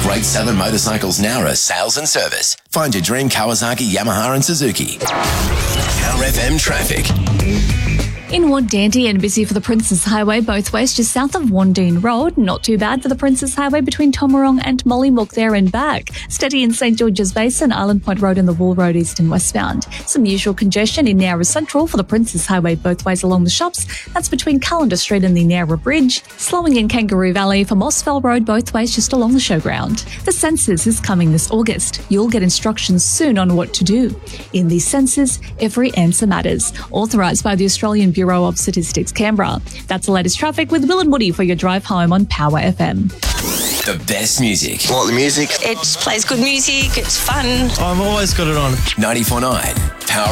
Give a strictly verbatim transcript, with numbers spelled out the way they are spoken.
Great Southern Motorcycles Nowra sales and service. Find your dream Kawasaki, Yamaha and Suzuki. Power F M traffic. In Wandandi and busy for the Princes Highway both ways just south of Wandine Road. Not too bad for the Princes Highway between Tomarong and Mollymook there and back. Steady in St George's Basin, Island Point Road and the Wool Road east and westbound. Some usual congestion in Nowra Central for the Princes Highway both ways along the shops. That's between Callender Street and the Nowra Bridge. Slowing in Kangaroo Valley for Mossfell Road both ways just along the showground. The census is coming this August. You'll get instructions soon on what to do. In the census, every answer matters. Authorised by the Australian Bureau of Statistics, Canberra. That's the latest traffic with Will and Woody for your drive home on Power F M. The best music. Like the music? It plays good music, it's fun. I've always got it on. ninety-four point nine Power